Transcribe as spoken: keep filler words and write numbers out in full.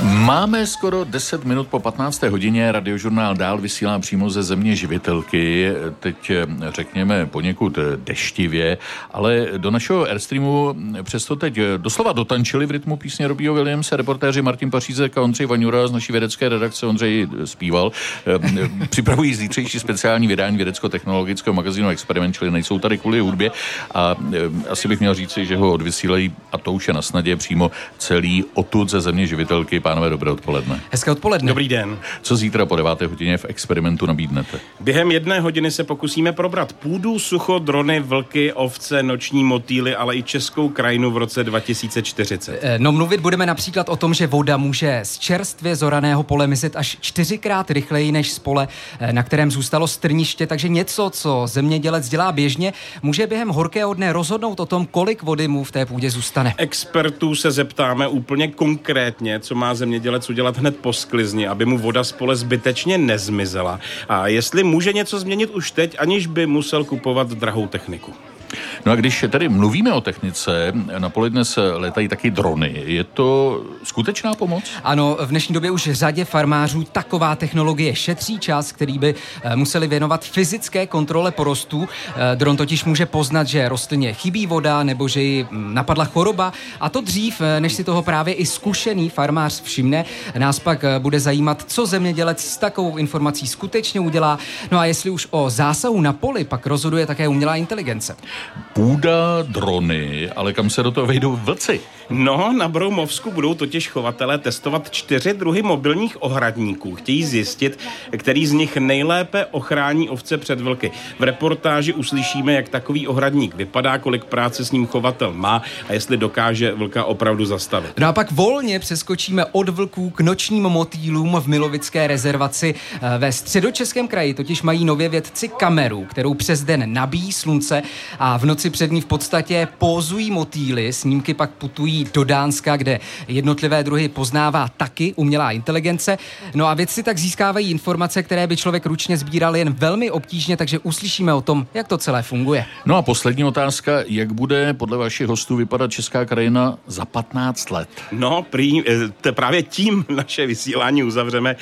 Máme skoro deset minut po patnácté hodině, radiožurnál dál vysílá přímo ze země živitelky, teď řekněme poněkud deštivě, ale do našeho Airstreamu přesto teď doslova dotančili v rytmu písně Robbieho Williamse reportéři Martin Pařízek a Ondřej Vaňura z naší vědecké redakce. Ondřej zpíval. Připravují zítřejší speciální vydání vědecko-technologického magazínu Experiment, čili nejsou tady kvůli hudbě a asi bych měl říci, že ho odvysílají, a to už je na snadě, přímo celý odtud ze země živitelky. Pánové, dobré odpoledne. Hezké odpoledne. Dobrý den. Co zítra po deváté hodině v Experimentu nabídnete? Během jedné hodiny se pokusíme probrat půdu, sucho, drony, vlky, ovce, noční motýly, ale i českou krajinu v roce dva tisíce čtyřicet. No, mluvit budeme například o tom, že voda může z čerstvě zoraného pole mizet až čtyřikrát rychleji než z pole, na kterém zůstalo strniště, takže něco, co zemědělec dělá běžně, může během horkého dne rozhodnout o tom, kolik vody mu v té půdě zůstane. Expertů se zeptáme úplně konkrétně, co má zemědělec udělat hned po sklizni, aby mu voda z pole zbytečně nezmizela. A jestli může něco změnit už teď, aniž by musel kupovat drahou techniku. No a když tady mluvíme o technice, na poli dnes letají taky drony. Je to skutečná pomoc? Ano, v dnešní době už řadě farmářů taková technologie šetří čas, který by museli věnovat fyzické kontrole porostů. Dron totiž může poznat, že rostlině chybí voda nebo že ji napadla choroba, a to dřív, než si toho právě i zkušený farmář všimne. Nás pak bude zajímat, co zemědělec s takovou informací skutečně udělá. No a jestli už o zásahu na poli pak rozhoduje také umělá inteligence. Půda, drony, ale kam se do toho vejdou vlci? No, na Broumovsku budou totiž chovatelé testovat čtyři druhy mobilních ohradníků. Chtějí zjistit, který z nich nejlépe ochrání ovce před vlky. V reportáži uslyšíme, jak takový ohradník vypadá, kolik práce s ním chovatel má a jestli dokáže vlka opravdu zastavit. No a pak volně přeskočíme od vlků k nočním motýlům v Milovické rezervaci. Ve Středočeském kraji totiž mají nově vědci kameru, kterou přes den nabíjí slunce a v noci před ní v podstatě pózují motýly. Snímky pak putují do Dánska, kde jednotlivé druhy poznává taky umělá inteligence. No a vědci tak získávají informace, které by člověk ručně sbíral jen velmi obtížně, takže uslyšíme o tom, jak to celé funguje. No a poslední otázka, jak bude podle vašich hostů vypadat česká krajina za patnáct let? No, prý, te, právě tím naše vysílání uzavřeme.